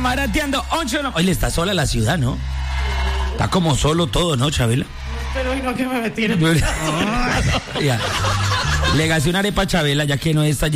Camarateando 8. No. Oye, está sola la ciudad, ¿no? Está como solo todo, ¿no, Chabela? Pero hoy no que me metieron. Ya. Le gasté una arepa a Chabela, ya que no está